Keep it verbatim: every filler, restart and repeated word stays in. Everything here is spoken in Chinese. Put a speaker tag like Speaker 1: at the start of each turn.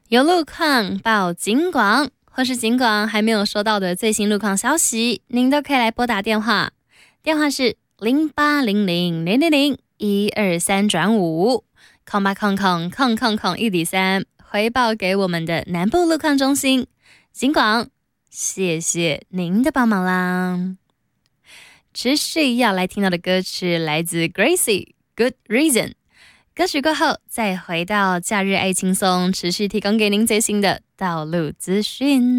Speaker 1: 有路况报警广，或是警广还没有收到的最新路况消息，您都可以来拨打电话，电话是零八零零零零零一二三转五空八空空空空空一底三，回报给我们的南部路况中心警广。谢谢您的帮忙啦。持续要来听到的歌曲来自 Gracie Good Reason， 歌曲过后再回到假日爱轻松，持续提供给您最新的道路资讯。